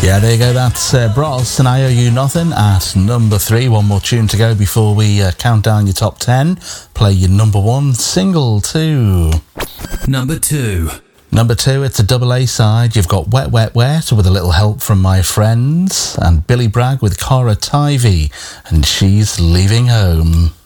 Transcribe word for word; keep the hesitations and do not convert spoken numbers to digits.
Yeah, there you go. That's uh, Bros and I Owe You Nothing at number three. One more tune to go before we uh, count down your top ten. Play your number one single two. Number two. Number two, it's a double A side. You've got Wet Wet Wet with a little help from my friends, and Billy Bragg with Cara Tivey, and She's Leaving Home.